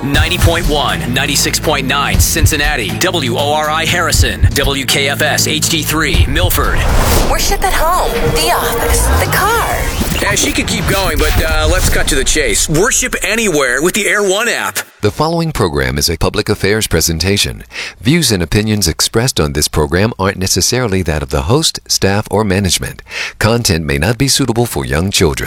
90.1, 96.9 Cincinnati, WORI Harrison, WKFS HD3 Milford. Worship at home, the office, the car. Yeah, she could keep going, but let's cut to the chase. Worship anywhere with the Air One app. The following program is a public affairs presentation. Views and opinions expressed on this program aren't necessarily that of the host, staff, or management. Content may not be suitable for young children.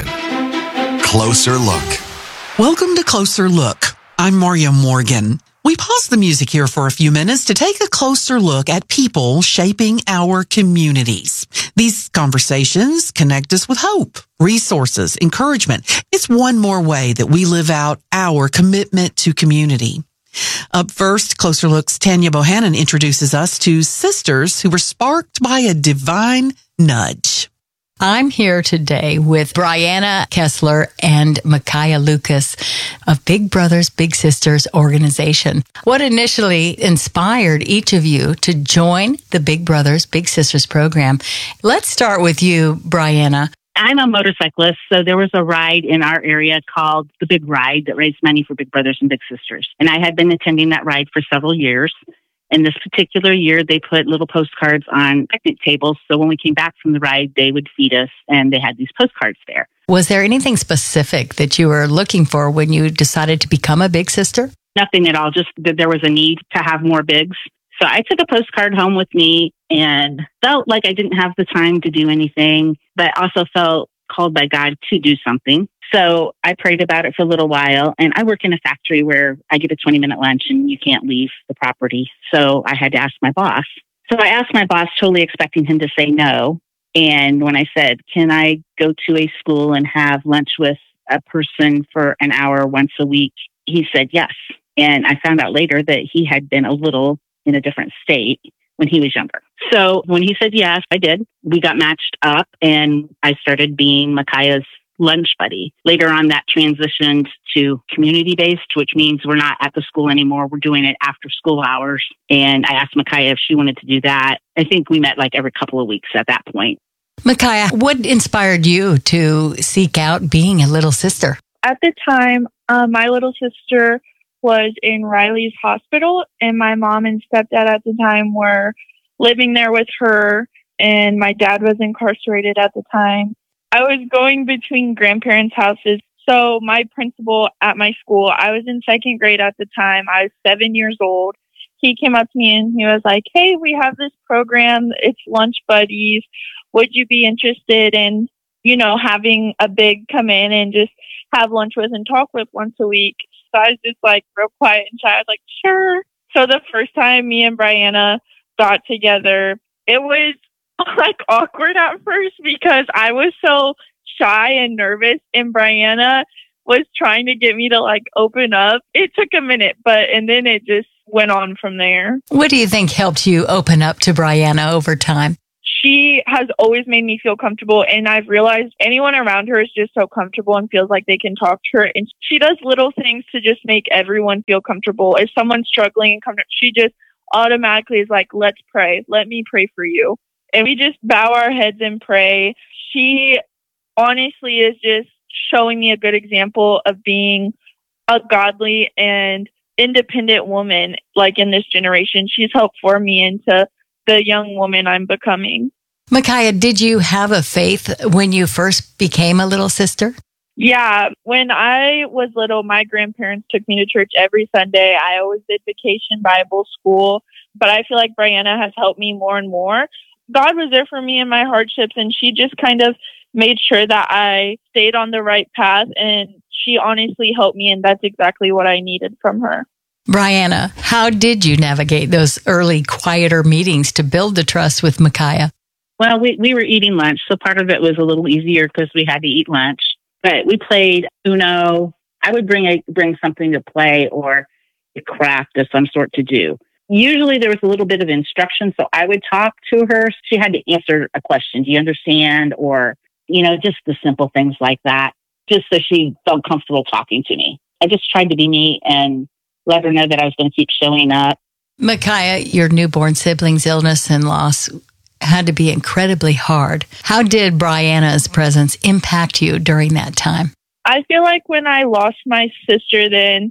Closer Look. Welcome to Closer Look. I'm Maria Morgan. We pause the music here for a few minutes to take a closer look at people shaping our communities. These conversations connect us with hope, resources, encouragement. It's one more way that we live out our commitment to community. Up first, Closer Look's Tanya Bohannon introduces us to sisters who were sparked by a divine nudge. I'm here today with Brianna Kessler and Micaiah Lucas of Big Brothers Big Sisters organization. What initially inspired each of you to join the Big Brothers Big Sisters program? Let's start with you, Brianna. I'm a motorcyclist, so there was a ride in our area called the Big Ride that raised money for Big Brothers and Big Sisters. And I had been attending that ride for several years. And this particular year, they put little postcards on picnic tables. So when we came back from the ride, they would feed us, and they had these postcards there. Was there anything specific that you were looking for when you decided to become a Big Sister? Nothing at all, just that there was a need to have more bigs. So I took a postcard home with me and felt like I didn't have the time to do anything, but also felt called by God to do something. So I prayed about it for a little while, and I work in a factory where I get a 20-minute lunch and you can't leave the property. So I had to ask my boss. So I asked my boss, totally expecting him to say no. And when I said, can I go to a school and have lunch with a person for an hour once a week? He said yes. And I found out later that he had been a little in a different state when he was younger. So when he said yes, I did. We got matched up, and I started being Micaiah's lunch buddy. Later on, that transitioned to community-based, which means we're not at the school anymore. We're doing it after school hours. And I asked Micaiah if she wanted to do that. I think we met like every couple of weeks at that point. Micaiah, what inspired you to seek out being a little sister? At the time, my little sister was in Riley's hospital, and my mom and stepdad at the time were living there with her, and my dad was incarcerated at the time. I was going between grandparents' houses. So my principal at my school, I was in second grade at the time. I was 7 years old. He came up to me and he was like, hey, we have this program. It's Lunch Buddies. Would you be interested in, having a big come in and just have lunch with and talk with once a week? So I was just like real quiet and shy. I was like, sure. So the first time me and Brianna got together, it was like awkward at first because I was so shy and nervous, and Brianna was trying to get me to like open up. It took a minute, and then it just went on from there. What do you think helped you open up to Brianna over time? She has always made me feel comfortable, and I've realized anyone around her is just so comfortable and feels like they can talk to her. And she does little things to just make everyone feel comfortable. If someone's struggling and comfortable, she just automatically is like, let's pray. Let me pray for you. And we just bow our heads and pray. She honestly is just showing me a good example of being a godly and independent woman, like in this generation. She's helped form me into the young woman I'm becoming. Micaiah, did you have a faith when you first became a little sister? Yeah. When I was little, my grandparents took me to church every Sunday. I always did vacation Bible school, but I feel like Brianna has helped me more and more. God was there for me in my hardships, and she just kind of made sure that I stayed on the right path, and she honestly helped me, and that's exactly what I needed from her. Brianna, how did you navigate those early, quieter meetings to build the trust with Micaiah? Well, we were eating lunch, so part of it was a little easier because we had to eat lunch. But we played Uno. I would bring something to play or a craft of some sort to do. Usually there was a little bit of instruction, so I would talk to her. She had to answer a question. Do you understand? Or, just the simple things like that, just so she felt comfortable talking to me. I just tried to be me and let her know that I was going to keep showing up. Micaiah, your newborn sibling's illness and loss had to be incredibly hard. How did Brianna's presence impact you during that time? I feel like when I lost my sister, then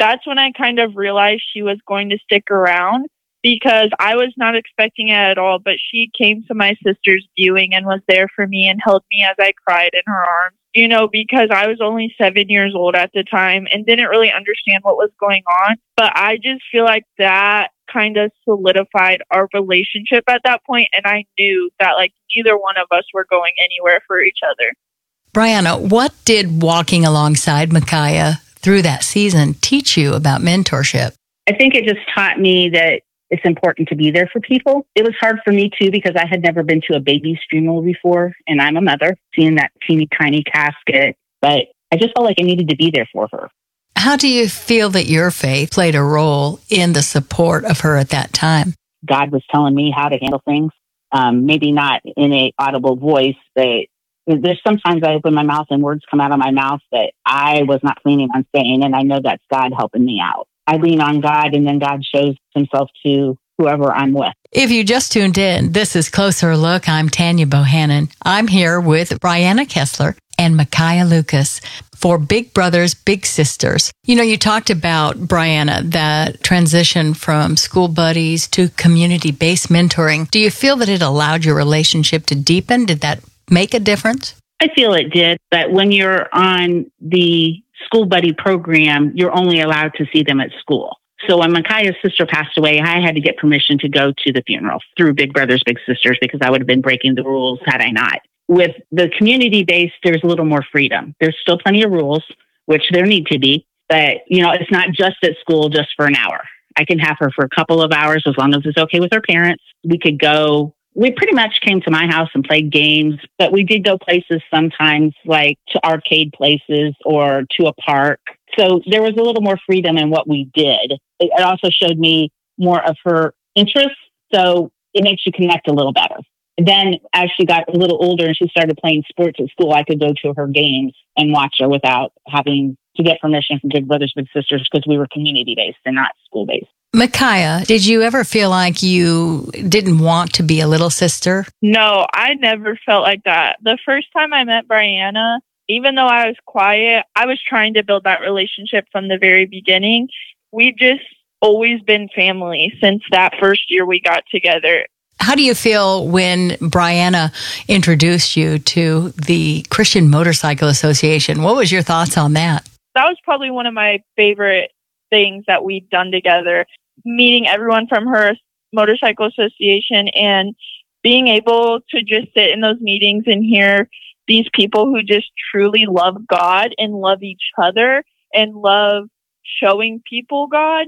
that's when I kind of realized she was going to stick around, because I was not expecting it at all. But she came to my sister's viewing and was there for me and held me as I cried in her arms, because I was only 7 years old at the time and didn't really understand what was going on. But I just feel like that kind of solidified our relationship at that point. And I knew that neither one of us were going anywhere for each other. Brianna, what did walking alongside Micaiah through that season teach you about mentorship? I think it just taught me that it's important to be there for people. It was hard for me too, because I had never been to a baby's funeral before, and I'm a mother, seeing that teeny tiny casket. But I just felt like I needed to be there for her. How do you feel that your faith played a role in the support of her at that time? God was telling me how to handle things. Maybe not in a audible voice, but there's sometimes I open my mouth and words come out of my mouth that I was not planning on saying, and I know that's God helping me out. I lean on God, and then God shows himself to whoever I'm with. If you just tuned in, this is Closer Look. I'm Tanya Bohannon. I'm here with Brianna Kessler and Micaiah Lucas for Big Brothers, Big Sisters. You talked about, Brianna, that transition from school buddies to community-based mentoring. Do you feel that it allowed your relationship to deepen? Did that make a difference? I feel it did, but when you're on the school buddy program, you're only allowed to see them at school. So when Micaiah's sister passed away, I had to get permission to go to the funeral through Big Brothers, Big Sisters, because I would have been breaking the rules had I not. With the community-based, there's a little more freedom. There's still plenty of rules, which there need to be, but it's not just at school just for an hour. I can have her for a couple of hours as long as it's okay with her parents. We could go. We pretty much came to my house and played games, but we did go places sometimes, like to arcade places or to a park. So there was a little more freedom in what we did. It also showed me more of her interests, so it makes you connect a little better. Then as she got a little older and she started playing sports at school, I could go to her games and watch her without having to get permission from Big Brothers, Big Sisters, because we were community-based and not school-based. Micaiah, did you ever feel like you didn't want to be a little sister? No, I never felt like that. The first time I met Brianna, even though I was quiet, I was trying to build that relationship from the very beginning. We've just always been family since that first year we got together. How do you feel when Brianna introduced you to the Christian Motorcycle Association? What was your thoughts on that? That was probably one of my favorite things that we've done together. Meeting everyone from her motorcycle association and being able to just sit in those meetings and hear these people who just truly love God and love each other and love showing people God.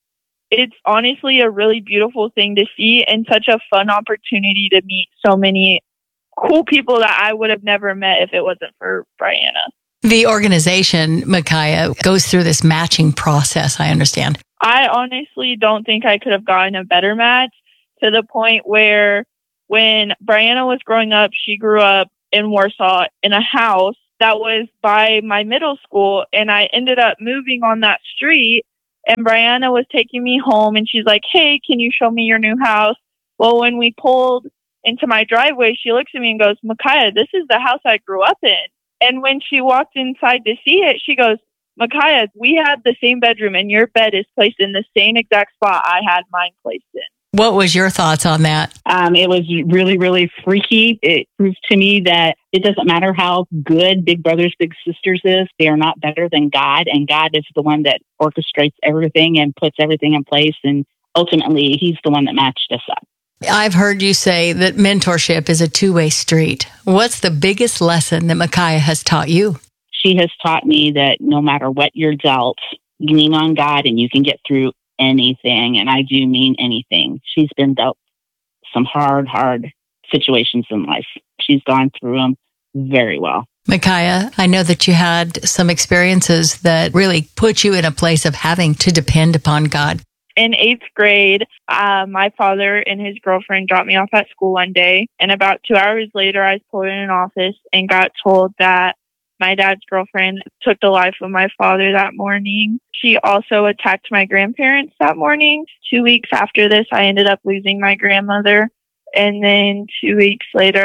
It's honestly a really beautiful thing to see and such a fun opportunity to meet so many cool people that I would have never met if it wasn't for Brianna. The organization, Micaiah, goes through this matching process, I understand. I honestly don't think I could have gotten a better match, to the point where when Brianna was growing up, she grew up in Warsaw in a house that was by my middle school, and I ended up moving on that street, and Brianna was taking me home, and she's like, "Hey, can you show me your new house?" Well, when we pulled into my driveway, she looks at me and goes, "Micaiah, this is the house I grew up in." And when she walked inside to see it, she goes, "Micaiah, we had the same bedroom and your bed is placed in the same exact spot I had mine placed in." What was your thoughts on that? It was really, really freaky. It proved to me that it doesn't matter how good Big Brothers, Big Sisters is. They are not better than God. And God is the one that orchestrates everything and puts everything in place. And ultimately, he's the one that matched us up. I've heard you say that mentorship is a two-way street. What's the biggest lesson that Micaiah has taught you? She has taught me that no matter what you're dealt, you lean on God and you can get through anything. And I do mean anything. She's been dealt some hard situations in life. She's gone through them very well. Micaiah, I know that you had some experiences that really put you in a place of having to depend upon God. In 8th grade, my father and his girlfriend dropped me off at school one day. And about 2 hours later, I was pulled in an office and got told that my dad's girlfriend took the life of my father that morning. She also attacked my grandparents that morning. 2 weeks after this, I ended up losing my grandmother. And then 2 weeks later,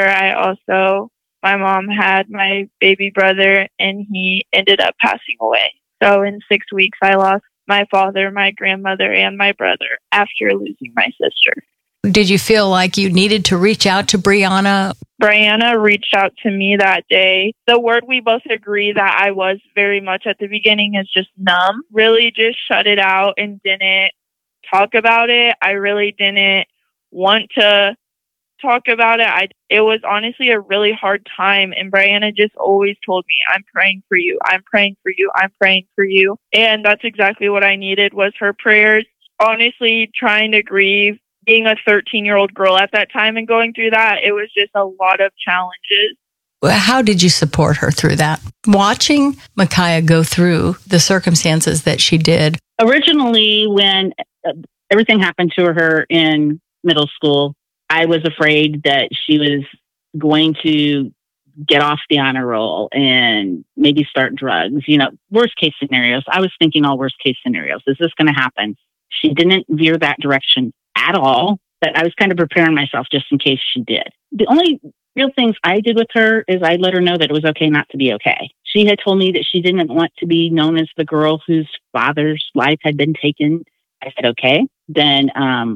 my mom had my baby brother and he ended up passing away. So in 6 weeks, I lost my father, my grandmother, and my brother after losing my sister. Did you feel like you needed to reach out to Brianna? Brianna reached out to me that day. The word we both agree that I was very much at the beginning is just numb. Really just shut it out and didn't talk about it. I really didn't want to talk about it. It was honestly a really hard time. And Brianna just always told me, I'm praying for you. I'm praying for you. I'm praying for you. And that's exactly what I needed was her prayers. Honestly, trying to grieve, being a 13-year-old girl at that time and going through that, it was just a lot of challenges. How did you support her through that? Watching Micaiah go through the circumstances that she did. Originally, when everything happened to her in middle school, I was afraid that she was going to get off the honor roll and maybe start drugs. You know, worst case scenarios. I was thinking all worst case scenarios. Is this going to happen? She didn't veer that direction at all, but I was kind of preparing myself just in case she did. The only real things I did with her is I let her know that it was okay not to be okay. She had told me that she didn't want to be known as the girl whose father's life had been taken. I said, okay, then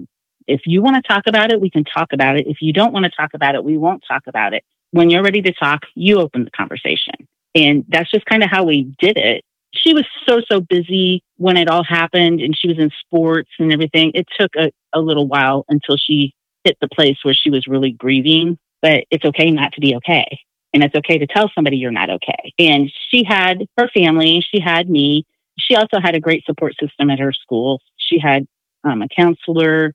if you want to talk about it, we can talk about it. If you don't want to talk about it, we won't talk about it. When you're ready to talk, you open the conversation. And that's just kind of how we did it. She was so busy when it all happened, and she was in sports and everything. It took a little while until she hit the place where she was really grieving, but it's okay not to be okay. And it's okay to tell somebody you're not okay. And she had her family. She had me. She also had a great support system at her school. She had a counselor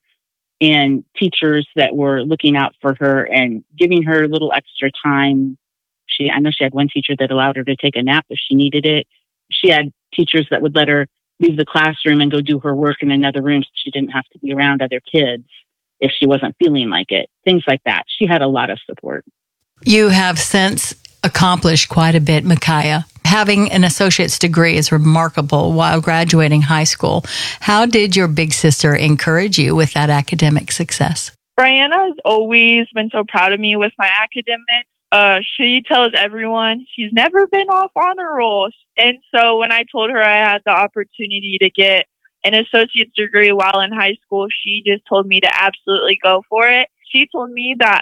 and teachers that were looking out for her and giving her a little extra time. I know she had one teacher that allowed her to take a nap if she needed it. She had teachers that would let her leave the classroom and go do her work in another room so she didn't have to be around other kids if she wasn't feeling like it. Things like that. She had a lot of support. You have since accomplished quite a bit, Micaiah. Having an associate's degree is remarkable while graduating high school. How did your big sister encourage you with that academic success? Brianna has always been so proud of me with my academics. She tells everyone she's never been off honor roll. And so when I told her I had the opportunity to get an associate's degree while in high school, she just told me to absolutely go for it. She told me that,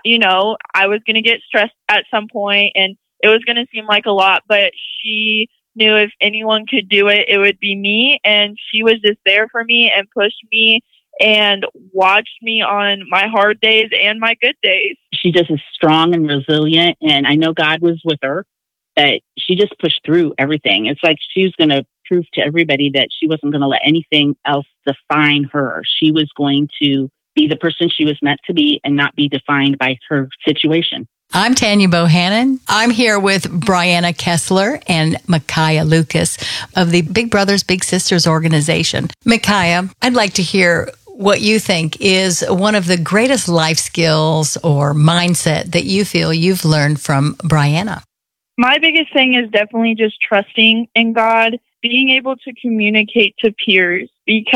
I was going to get stressed at some point and it was going to seem like a lot, but she knew if anyone could do it, it would be me. And she was just there for me and pushed me and watched me on my hard days and my good days. She just is strong and resilient, and I know God was with her, but she just pushed through everything. It's like she was going to prove to everybody that she wasn't going to let anything else define her. She was going to be the person she was meant to be and not be defined by her situation. I'm Tanya Bohannon. I'm here with Brianna Kessler and Micaiah Lucas of the Big Brothers Big Sisters organization. Micaiah, I'd like to hear what you think is one of the greatest life skills or mindset that you feel you've learned from Brianna. My biggest thing is definitely just trusting in God, being able to communicate to peers, because